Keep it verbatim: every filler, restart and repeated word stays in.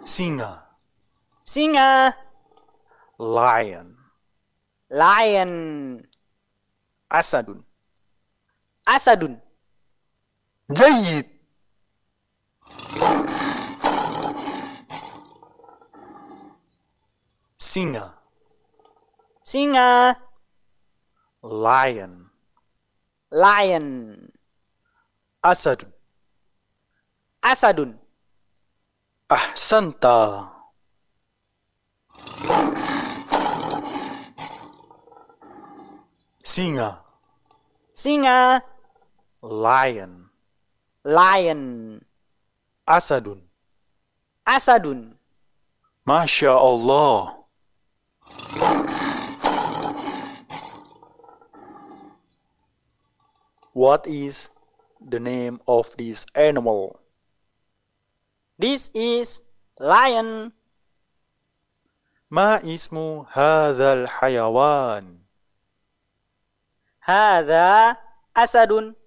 Singa. Singa. Lion. Lion. Asadun. Asadun. جيد. Singa. Singa. Lion. Lion. Asadun. Asadun. أحسنت. Singa. Singa. Lion. Lion. Asadun. Asadun. Masya Allah. What is the name of this animal? This is lion. ما اسم هذا الحيوان؟ هذا أسد.